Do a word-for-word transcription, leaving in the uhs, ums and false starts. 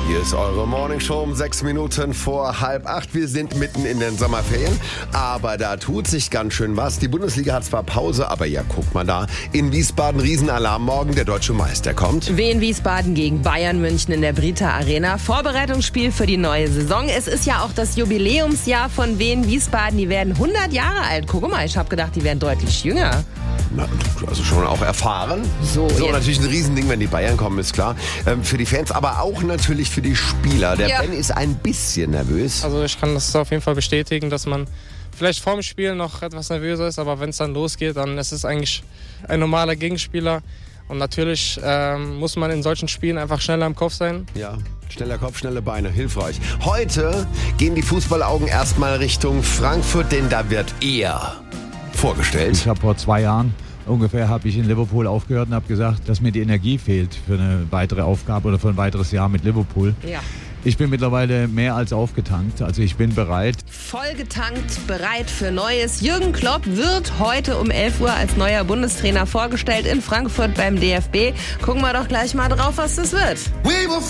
Hier ist eure Morningshow um sechs Minuten vor halb acht. Wir sind mitten in den Sommerferien, aber da tut sich ganz schön was. Die Bundesliga hat zwar Pause, aber ja, guck mal da. In Wiesbaden Riesenalarm, morgen der deutsche Meister kommt. Wien Wiesbaden gegen Bayern München in der Brita Arena. Vorbereitungsspiel für die neue Saison. Es ist ja auch das Jubiläumsjahr von Wien Wiesbaden. Die werden hundert Jahre alt. Guck mal, ich habe gedacht, die wären deutlich jünger. Na, also schon auch erfahren. So, so jetzt. Natürlich ein Riesending, wenn die Bayern kommen, ist klar. Ähm, für die Fans, aber auch natürlich für die Spieler. Der Ja. Ben ist ein bisschen nervös. Also ich kann das auf jeden Fall bestätigen, dass man vielleicht vorm Spiel noch etwas nervöser ist, aber wenn es dann losgeht, dann ist es eigentlich ein normaler Gegenspieler. Und natürlich ähm, muss man in solchen Spielen einfach schneller im Kopf sein. Ja, schneller Kopf, schnelle Beine, hilfreich. Heute gehen die Fußballaugen erstmal Richtung Frankfurt, denn da wird er vorgestellt. Ich habe vor zwei Jahren ungefähr habe ich in Liverpool aufgehört und habe gesagt, dass mir die Energie fehlt für eine weitere Aufgabe oder für ein weiteres Jahr mit Liverpool. Ja. Ich bin mittlerweile mehr als aufgetankt, also ich bin bereit. Vollgetankt, bereit für Neues. Jürgen Klopp wird heute um elf Uhr als neuer Bundestrainer vorgestellt in Frankfurt beim D F B. Gucken wir doch gleich mal drauf, was das wird. We will